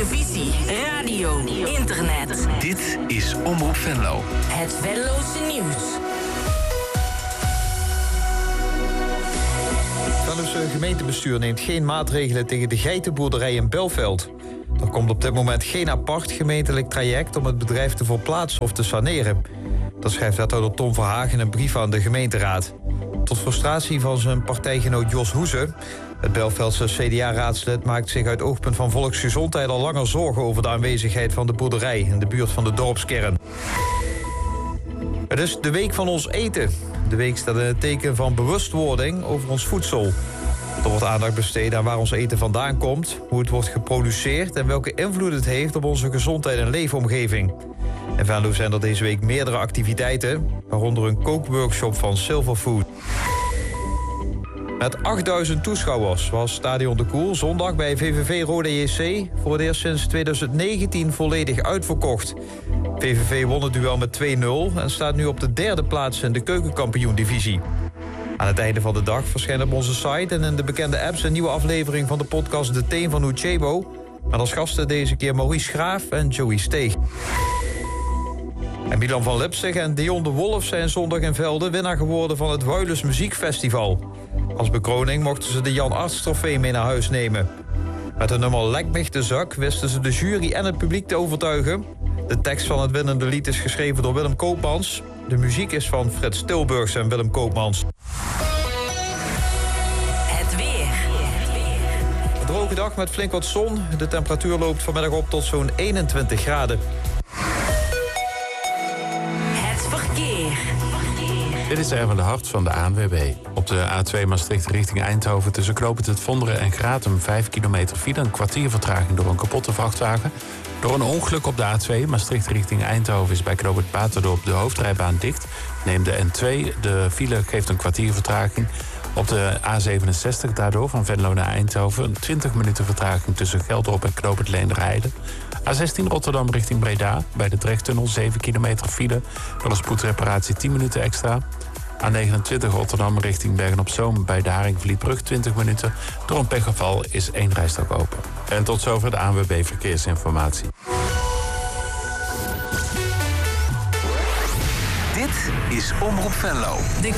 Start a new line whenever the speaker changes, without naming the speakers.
televisie, radio, internet.
Dit is Omroep Venlo.
Het Venlose nieuws.
Het Venlose gemeentebestuur neemt geen maatregelen tegen de geitenboerderij in Belveld. Er komt op dit moment geen apart gemeentelijk traject om het bedrijf te verplaatsen of te saneren. Dat schrijft wethouder Tom Verhagen in een brief aan de gemeenteraad. Tot frustratie van zijn partijgenoot Jos Hoeze. Het Belveldse CDA-raadslid maakt zich uit oogpunt van volksgezondheid al langer zorgen over de aanwezigheid van de boerderij in de buurt van de dorpskern. Het is de week van ons eten. De week staat in het teken van bewustwording over ons voedsel. Er wordt aandacht besteed aan waar ons eten vandaan komt, hoe het wordt geproduceerd en welke invloed het heeft op onze gezondheid en leefomgeving. In Venlo zijn er deze week meerdere activiteiten, waaronder een kookworkshop van Silverfood. Met 8000 toeschouwers was Stadion de Koel zondag bij VVV Roda JC voor het eerst sinds 2019 volledig uitverkocht. VVV won het duel met 2-0 en staat nu op de derde plaats in de keukenkampioen-divisie. Aan het einde van de dag verschijnt op onze site en in de bekende apps een nieuwe aflevering van de podcast De Teen van Uchebo. Met als gasten deze keer Maurice Graaf en Joey Steeg. En Milan van Lipzig en Dion de Wolf zijn zondag in Velde winnaar geworden van het Wuilens Muziekfestival. Als bekroning mochten ze de Jan Arts trofee mee naar huis nemen. Met hun nummer Lek mich de zak wisten ze de jury en het publiek te overtuigen. De tekst van het winnende lied is geschreven door Willem Koopmans. De muziek is van Frits Tilburgs en Willem Koopmans.
Het weer.
Een droge dag met flink wat zon. De temperatuur loopt vanmiddag op tot zo'n 21 graden.
Het verkeer.
Dit is Erwin de Hart van de ANWB. Op de A2 Maastricht richting Eindhoven tussen Knoopend het Vonderen en Gratum 5 kilometer file. Een kwartier vertraging door een kapotte vrachtwagen. Door een ongeluk op de A2 Maastricht richting Eindhoven is bij Knoopend Baterdorp de hoofdrijbaan dicht. Neem de N2, de file geeft een kwartier vertraging. Op de A67 daardoor van Venlo naar Eindhoven 20 minuten vertraging tussen Geldrop en Knoopend Leenderheide. A16 Rotterdam richting Breda bij de Drechttunnel 7 kilometer file. Door een spoedreparatie 10 minuten extra. A29 Rotterdam richting Bergen-op-Zoom bij de Haringvlietbrug 20 minuten. Door een pechgeval is 1 rijstrook open. En tot zover de ANWB Verkeersinformatie.
Dit is Omroep Venlo.